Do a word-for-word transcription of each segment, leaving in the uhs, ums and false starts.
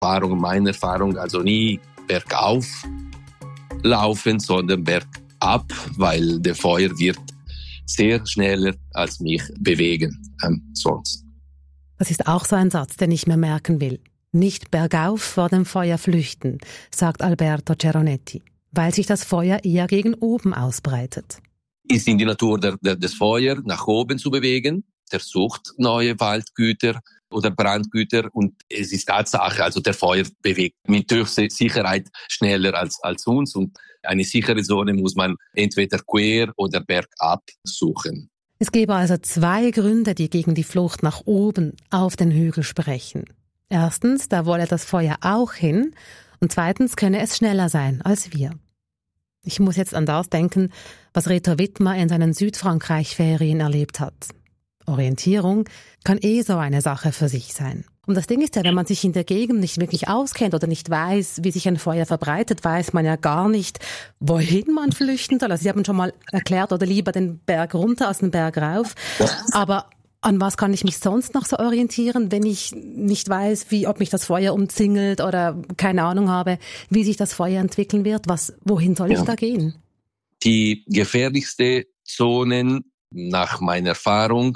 Erfahrung, meine Erfahrung, also nie bergauf laufen, sondern bergab, weil der Feuer wird sehr schneller als mich bewegen ähm, sonst. Das ist auch so ein Satz, den ich mir merken will. Nicht bergauf vor dem Feuer flüchten, sagt Alberto Ceronetti, weil sich das Feuer eher gegen oben ausbreitet. Ist in die Natur der, der, des Feuer nach oben zu bewegen, der sucht neue Waldgüter oder Brandgüter und es ist Tatsache, also der Feuer bewegt mit Sicherheit schneller als, als uns und eine sichere Zone muss man entweder quer oder bergab suchen. Es gäbe also zwei Gründe, die gegen die Flucht nach oben auf den Hügel sprechen. Erstens, da wolle das Feuer auch hin und zweitens könne es schneller sein als wir. Ich muss jetzt an das denken, was Reto Wittmer in seinen Südfrankreich-Ferien erlebt hat. Orientierung kann eh so eine Sache für sich sein. Und das Ding ist ja, wenn man sich in der Gegend nicht wirklich auskennt oder nicht weiß, wie sich ein Feuer verbreitet, weiß man ja gar nicht, wohin man flüchten soll. Also Sie haben schon mal erklärt, oder lieber den Berg runter als den Berg rauf. Aber an was kann ich mich sonst noch so orientieren, wenn ich nicht weiß, wie, ob mich das Feuer umzingelt oder keine Ahnung habe, wie sich das Feuer entwickeln wird? Was, wohin soll ich ja. da gehen? Die gefährlichste Zonen nach meiner Erfahrung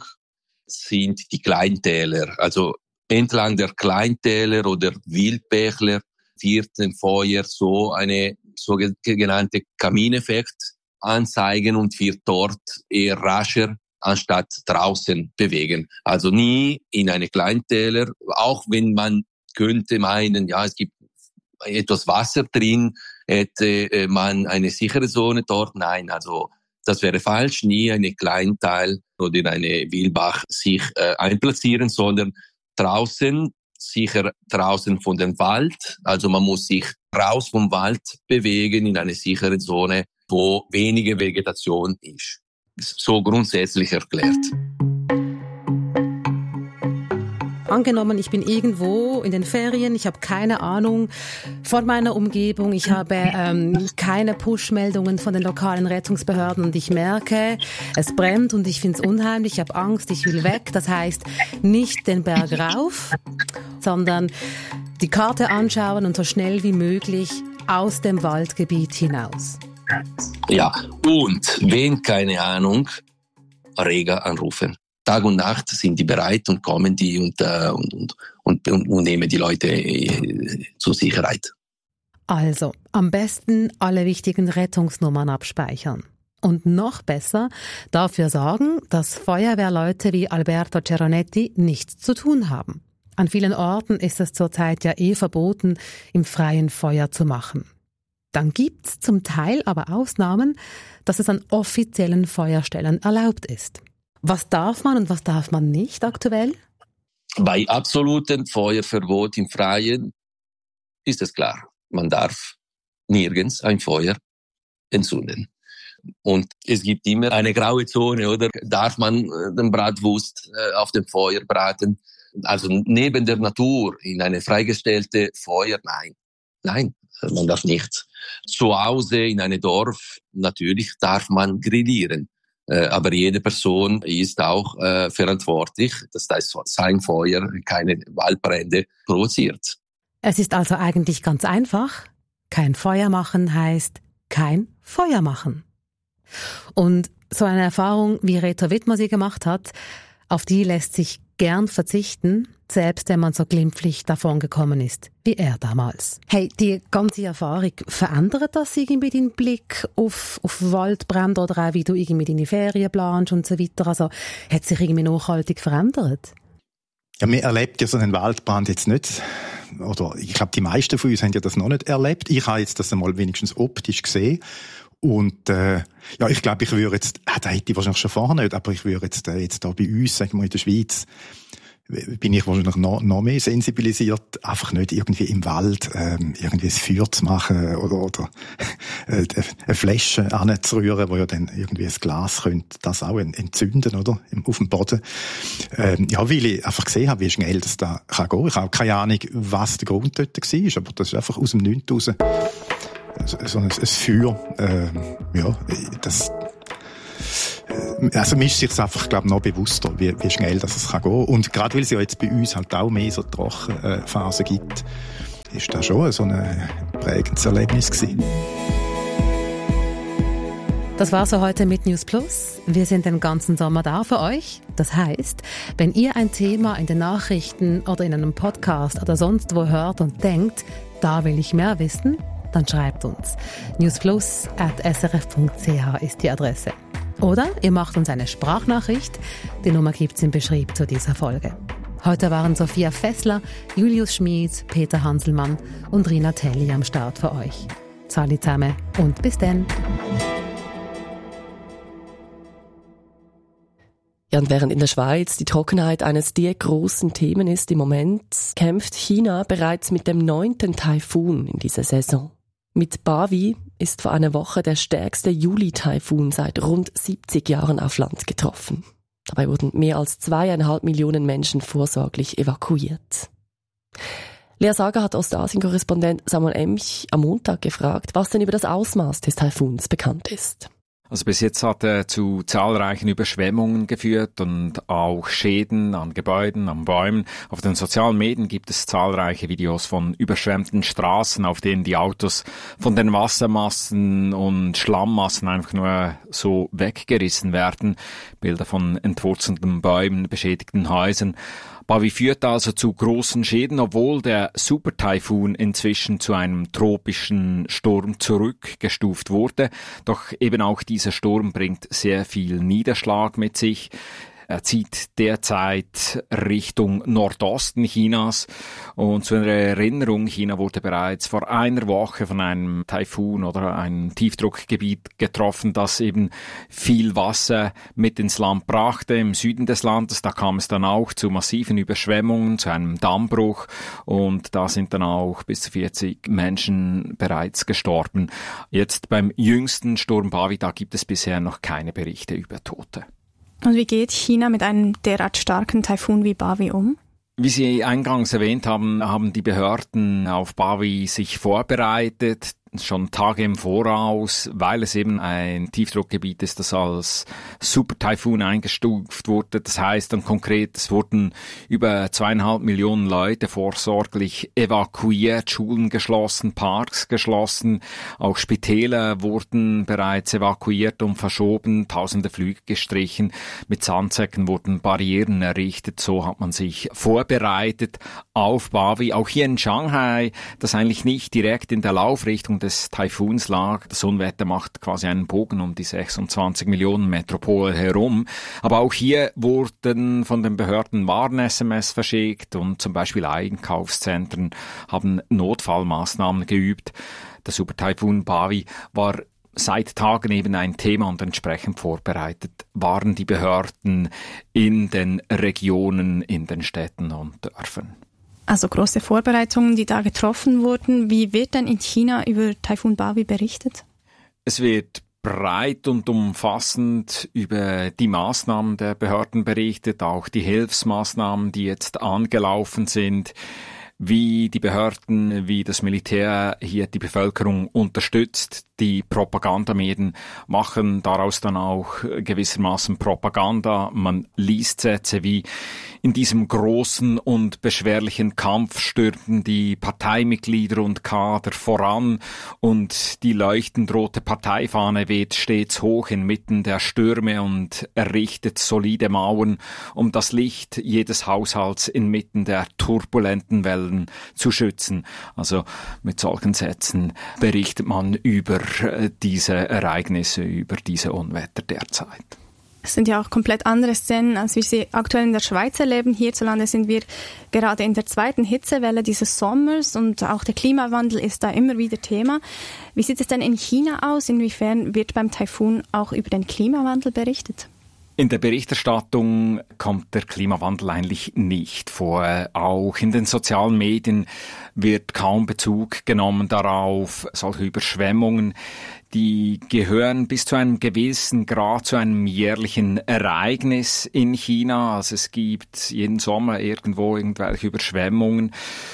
sind die Kleintäler. Also entlang der Kleintäler oder Wildbächler wird dem Feuer so eine sogenannte Kamineffekt anzeigen und wird dort eher rascher anstatt draußen bewegen. Also nie in eine Kleintäler, auch wenn man könnte meinen, ja, es gibt etwas Wasser drin, hätte man eine sichere Zone dort. Nein, also das wäre falsch, nie eine Kleinteil oder in eine Wildbach sich äh, einplatzieren, sondern draußen, sicher draußen von dem Wald. Also man muss sich raus vom Wald bewegen in eine sichere Zone, wo wenige Vegetation ist. So grundsätzlich erklärt. Angenommen, ich bin irgendwo in den Ferien, ich habe keine Ahnung von meiner Umgebung, ich habe ähm, keine Push-Meldungen von den lokalen Rettungsbehörden und ich merke, es brennt und ich finde es unheimlich, ich habe Angst, ich will weg. Das heißt, nicht den Berg rauf, sondern die Karte anschauen und so schnell wie möglich aus dem Waldgebiet hinaus. Ja, und wenn keine Ahnung, Rega anrufen. Tag und Nacht sind die bereit und kommen die und, äh, und, und, und, und, und nehmen die Leute äh, zur Sicherheit. Also, am besten alle wichtigen Rettungsnummern abspeichern. Und noch besser dafür sorgen, dass Feuerwehrleute wie Alberto Ceronetti nichts zu tun haben. An vielen Orten ist es zurzeit ja eh verboten, im freien Feuer zu machen. Dann gibt's zum Teil aber Ausnahmen, dass es an offiziellen Feuerstellen erlaubt ist. Was darf man und was darf man nicht aktuell? Bei absolutem Feuerverbot im Freien ist es klar, man darf nirgends ein Feuer entzünden. Und es gibt immer eine graue Zone, oder? Darf man den Bratwurst auf dem Feuer braten? Also neben der Natur in eine freigestellte Feuer, nein. Nein, man darf nicht. Zu Hause in einem Dorf, natürlich darf man grillieren. Aber jede Person ist auch äh, verantwortlich, dass das sein Feuer keine Waldbrände provoziert. Es ist also eigentlich ganz einfach. Kein Feuer machen heißt kein Feuer machen. Und so eine Erfahrung, wie Reto Wittmer sie gemacht hat, auf die lässt sich gern verzichten, selbst wenn man so glimpflich davon gekommen ist, wie er damals. Hey, die ganze Erfahrung, verändert das irgendwie deinen Blick auf, auf Waldbrände oder auch wie du irgendwie deine Ferien planst und so weiter? Also, hat sich irgendwie nachhaltig verändert? Ja, man erlebt ja so einen Waldbrand jetzt nicht. Oder ich glaube, die meisten von uns haben ja das noch nicht erlebt. Ich habe jetzt das einmal wenigstens optisch gesehen. Und äh, ja, ich glaube, ich würde jetzt, äh, das hätte ich wahrscheinlich schon vorher nicht, aber ich würde jetzt, äh, jetzt da bei uns, sagen wir in der Schweiz, bin ich wahrscheinlich noch, noch mehr sensibilisiert, einfach nicht irgendwie im Wald ähm, irgendwie ein Feuer zu machen oder, oder äh, eine Flasche anzurühren, wo ja dann irgendwie ein Glas könnte das auch entzünden, oder? Auf dem Boden. Ähm, ja, weil ich einfach gesehen habe, wie schnell das da kann gehen. Ich habe keine Ahnung, was der Grund dort war, aber das ist einfach aus dem Nichts raus so ein, ein Feuer. Ähm, ja, das Also mir ist sich einfach, glaube ich, noch bewusster, wie, wie schnell das es kann gehen. Und gerade weil es ja jetzt bei uns halt auch mehr so Trockenphasen gibt, ist das schon so ein prägendes Erlebnis gewesen. Das war's so heute mit News Plus. Wir sind den ganzen Sommer da für euch. Das heißt, wenn ihr ein Thema in den Nachrichten oder in einem Podcast oder sonst wo hört und denkt, da will ich mehr wissen, dann schreibt uns. newsplus at s r f punkt c h ist die Adresse. Oder ihr macht uns eine Sprachnachricht. Die Nummer gibt's im Beschrieb zu dieser Folge. Heute waren Sophia Fessler, Julius Schmid, Peter Hanselmann und Rina Telli am Start für euch. Zali zusammen und bis dann. Ja, und während in der Schweiz die Trockenheit eines der grossen Themen ist im Moment, kämpft China bereits mit dem neunten Taifun in dieser Saison. Mit Bavi ist vor einer Woche der stärkste Juli-Taifun seit rund siebzig Jahren auf Land getroffen. Dabei wurden mehr als zweieinhalb Millionen Menschen vorsorglich evakuiert. Lea Sager hat Ostasien-Korrespondent Samuel Emch am Montag gefragt, was denn über das Ausmaß des Taifuns bekannt ist. Also bis jetzt hat er zu zahlreichen Überschwemmungen geführt und auch Schäden an Gebäuden, an Bäumen. Auf den sozialen Medien gibt es zahlreiche Videos von überschwemmten Straßen, auf denen die Autos von den Wassermassen und Schlammmassen einfach nur so weggerissen werden. Bilder von entwurzelten Bäumen, beschädigten Häusern. Bavi führt also zu großen Schäden, obwohl der Super-Taifun inzwischen zu einem tropischen Sturm zurückgestuft wurde. Doch eben auch dieser Sturm bringt sehr viel Niederschlag mit sich. Er zieht derzeit Richtung Nordosten Chinas. Und zu einer Erinnerung, China wurde bereits vor einer Woche von einem Taifun oder einem Tiefdruckgebiet getroffen, das eben viel Wasser mit ins Land brachte. Im Süden des Landes, da kam es dann auch zu massiven Überschwemmungen, zu einem Dammbruch. Und da sind dann auch bis zu vierzig Menschen bereits gestorben. Jetzt beim jüngsten Sturm Bavi, da gibt es bisher noch keine Berichte über Tote. Und wie geht China mit einem derart starken Taifun wie Bavi um? Wie Sie eingangs erwähnt haben, haben die Behörden auf Bavi sich vorbereitet, schon Tage im Voraus, weil es eben ein Tiefdruckgebiet ist, das als Super-Taifun eingestuft wurde. Das heißt dann konkret, es wurden über zweieinhalb Millionen Leute vorsorglich evakuiert, Schulen geschlossen, Parks geschlossen, auch Spitäler wurden bereits evakuiert und verschoben, tausende Flüge gestrichen, mit Sandsäcken wurden Barrieren errichtet, so hat man sich vorbereitet auf Bavi. Auch hier in Shanghai, das eigentlich nicht direkt in der Laufrichtung des Taifuns lag. Das Unwetter macht quasi einen Bogen um die sechsundzwanzig Millionen Metropole herum. Aber auch hier wurden von den Behörden Warn-S M S verschickt und zum Beispiel Einkaufszentren haben Notfallmaßnahmen geübt. Der Super-Taifun Bavi war seit Tagen eben ein Thema und entsprechend vorbereitet waren die Behörden in den Regionen, in den Städten und Dörfern. Also große Vorbereitungen, die da getroffen wurden. Wie wird denn in China über Taifun Bavi berichtet? Es wird breit und umfassend über die Maßnahmen der Behörden berichtet, auch die Hilfsmaßnahmen, die jetzt angelaufen sind, wie die Behörden, wie das Militär hier die Bevölkerung unterstützt. Die Propagandamedien machen daraus dann auch gewissermaßen Propaganda. Man liest Sätze wie: In diesem großen und beschwerlichen Kampf stürmten die Parteimitglieder und Kader voran und die leuchtend rote Parteifahne weht stets hoch inmitten der Stürme und errichtet solide Mauern, um das Licht jedes Haushalts inmitten der turbulenten Wellen zu schützen. Also mit solchen Sätzen berichtet man über diese Ereignisse, über diese Unwetter derzeit. Es sind ja auch komplett andere Szenen, als wir sie aktuell in der Schweiz erleben. Hierzulande sind wir gerade in der zweiten Hitzewelle dieses Sommers und auch der Klimawandel ist da immer wieder Thema. Wie sieht es denn in China aus? Inwiefern wird beim Taifun auch über den Klimawandel berichtet? In der Berichterstattung kommt der Klimawandel eigentlich nicht vor. Auch in den sozialen Medien wird kaum Bezug genommen darauf. Solche Überschwemmungen, die gehören bis zu einem gewissen Grad zu einem jährlichen Ereignis in China. Also es gibt jeden Sommer irgendwo irgendwelche Überschwemmungen.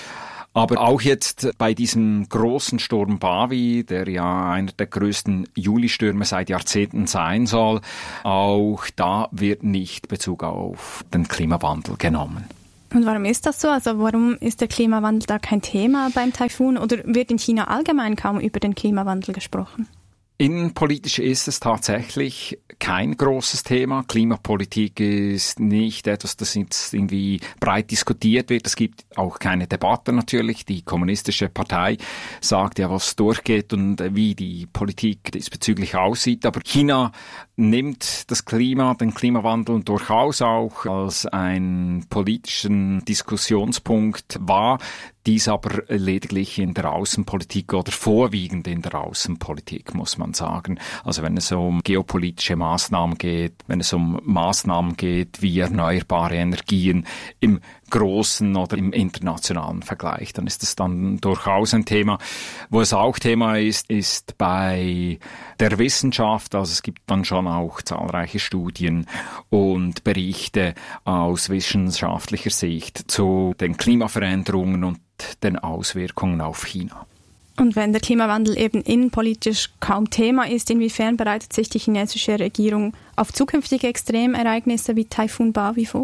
Aber auch jetzt bei diesem großen Sturm Bavi, der ja einer der größten Julistürme seit Jahrzehnten sein soll, auch da wird nicht Bezug auf den Klimawandel genommen. Und warum ist das so? Also warum ist der Klimawandel da kein Thema beim Taifun oder wird in China allgemein kaum über den Klimawandel gesprochen? Innenpolitisch ist es tatsächlich kein großes Thema. Klimapolitik ist nicht etwas, das jetzt irgendwie breit diskutiert wird. Es gibt auch keine Debatte natürlich. Die kommunistische Partei sagt ja, was durchgeht und wie die Politik diesbezüglich aussieht. Aber China nimmt das Klima, den Klimawandel durchaus auch als einen politischen Diskussionspunkt wahr. Dies aber lediglich in der Außenpolitik oder vorwiegend in der Außenpolitik, muss man sagen. Also wenn es um geopolitische Maßnahmen geht, wenn es um Maßnahmen geht wie erneuerbare Energien im großen oder im internationalen Vergleich, dann ist es dann durchaus ein Thema. Wo es auch Thema ist, ist bei der Wissenschaft. Also es gibt dann schon auch zahlreiche Studien und Berichte aus wissenschaftlicher Sicht zu den Klimaveränderungen und den Auswirkungen auf China. Und wenn der Klimawandel eben innenpolitisch kaum Thema ist, inwiefern bereitet sich die chinesische Regierung auf zukünftige Extremereignisse wie Taifun Bawi vor?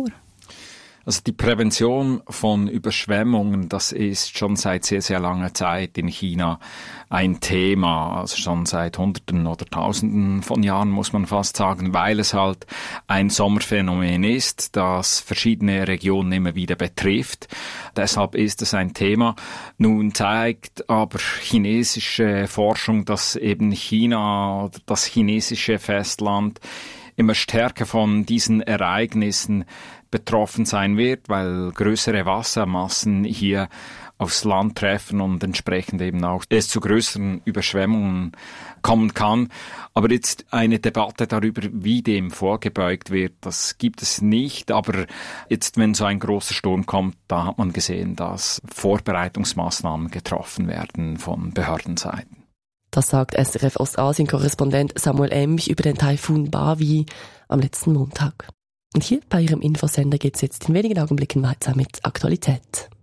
Also die Prävention von Überschwemmungen, das ist schon seit sehr, sehr langer Zeit in China ein Thema. Also schon seit Hunderten oder Tausenden von Jahren, muss man fast sagen, weil es halt ein Sommerphänomen ist, das verschiedene Regionen immer wieder betrifft. Deshalb ist es ein Thema. Nun zeigt aber chinesische Forschung, dass eben China oder das chinesische Festland immer stärker von diesen Ereignissen betroffen sein wird, weil größere Wassermassen hier aufs Land treffen und entsprechend eben auch es zu größeren Überschwemmungen kommen kann. Aber jetzt eine Debatte darüber, wie dem vorgebeugt wird, das gibt es nicht. Aber jetzt, wenn so ein großer Sturm kommt, da hat man gesehen, dass Vorbereitungsmaßnahmen getroffen werden von Behördenseiten. Das sagt S R F Ostasien-Korrespondent Samuel Emch über den Taifun Bawi am letzten Montag. Und hier bei Ihrem Infosender geht es jetzt in wenigen Augenblicken weiter mit Aktualität.